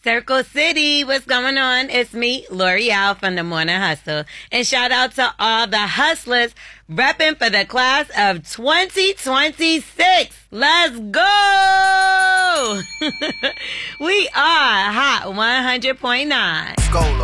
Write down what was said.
Circle City, what's going on? It's me, L'Oreal from the Morning Hustle. And shout out to all the hustlers repping for the class of 2026. Let's go! We are Hot 100.9.